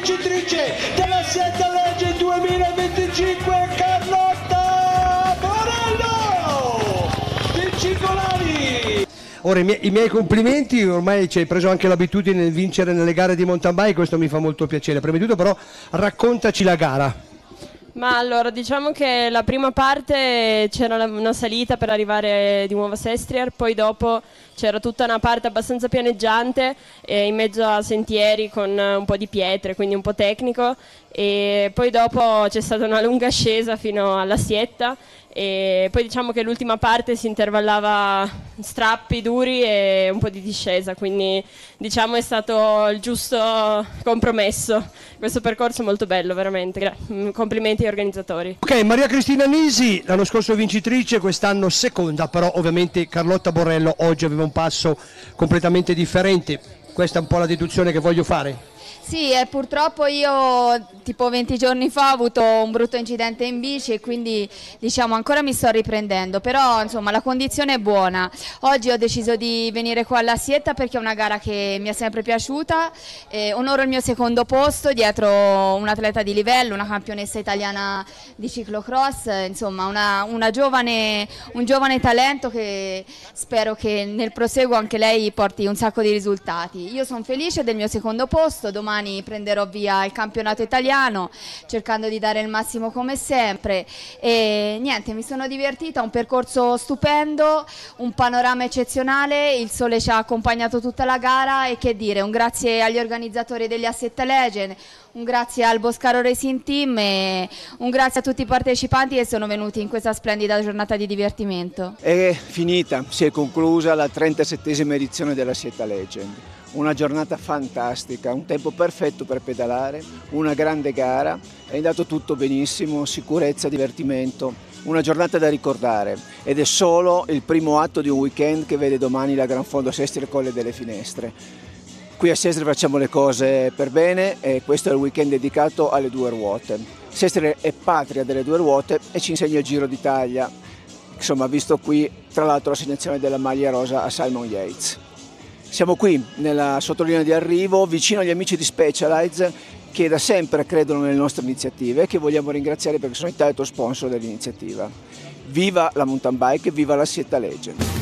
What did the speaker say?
vincitrice della Sietta Legge 2025, Carlotta Borello, vincicolari. Ora i miei complimenti, ormai ci hai preso anche l'abitudine di vincere nelle gare di mountain bike, questo mi fa molto piacere. Prima di tutto però raccontaci la gara. Ma allora, diciamo che la prima parte c'era una salita per arrivare di nuovo a Sestriere, poi dopo c'era tutta una parte abbastanza pianeggiante in mezzo a sentieri con un po' di pietre, quindi un po' tecnico, e poi dopo c'è stata una lunga ascesa fino alla Sietta, e poi diciamo che l'ultima parte si intervallava strappi duri e un po' di discesa, quindi diciamo è stato il giusto compromesso. Questo percorso è molto bello, veramente. Complimenti agli organizzatori. Ok, Maria Cristina Nisi, l'anno scorso vincitrice, quest'anno seconda, però ovviamente Carlotta Borello oggi aveva un passo completamente differente. Questa è un po' la deduzione che voglio fare. Sì, purtroppo io tipo 20 giorni fa ho avuto un brutto incidente in bici e quindi diciamo ancora mi sto riprendendo, però insomma la condizione è buona. Oggi ho deciso di venire qua alla Sietta perché è una gara che mi è sempre piaciuta, onoro il mio secondo posto dietro un atleta di livello, una campionessa italiana di ciclocross, insomma un giovane talento che spero che nel proseguo anche lei porti un sacco di risultati. Io sono felice del mio secondo posto, domani prenderò via il campionato italiano cercando di dare il massimo come sempre e niente, mi sono divertita, un percorso stupendo, un panorama eccezionale, il sole ci ha accompagnato tutta la gara e che dire, un grazie agli organizzatori degli Asset Legend, un grazie al Boscaro Racing Team e un grazie a tutti i partecipanti che sono venuti in questa splendida giornata di divertimento. È finita, si è conclusa la 37esima edizione della Sietta Legend. Una giornata fantastica, un tempo perfetto per pedalare, una grande gara, è andato tutto benissimo, sicurezza, divertimento, una giornata da ricordare ed è solo il primo atto di un weekend che vede domani la Gran Fondo Sestriere Colle delle Finestre. Qui a Sestriere facciamo le cose per bene e questo è il weekend dedicato alle due ruote. Sestriere è patria delle due ruote e ci insegna il Giro d'Italia, insomma visto qui tra l'altro l'assegnazione della maglia rosa a Simon Yates. Siamo qui nella sottolinea di arrivo vicino agli amici di Specialized che da sempre credono nelle nostre iniziative e che vogliamo ringraziare perché sono il terzo sponsor dell'iniziativa. Viva la mountain bike e viva la Sietta Legend!